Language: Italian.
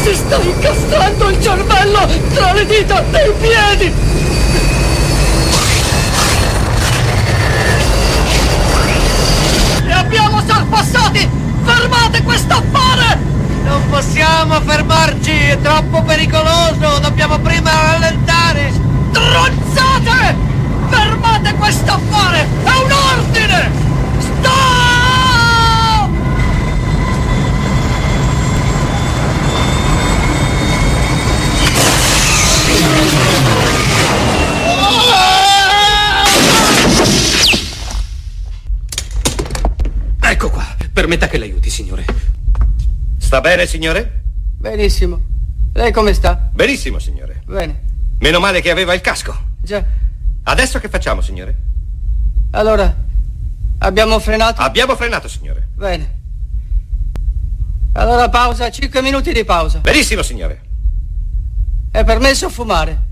Si sta incastrando il cervello tra le dita dei piedi! Li abbiamo sorpassati! Fermate questo affare! Non possiamo fermarci, è troppo pericoloso, dobbiamo prima rallentare. Stronzate! Fermate questo affare! È un ordine! Stop! Ecco qua, permetta che l'aiuti, signore. Sta bene, signore? Benissimo. Lei come sta? Benissimo, signore. Bene. Meno male che aveva il casco. Già. Adesso che facciamo, signore? Allora, abbiamo frenato? Abbiamo frenato, signore. Bene. Allora pausa, 5 minuti di pausa. Benissimo, signore. È permesso fumare?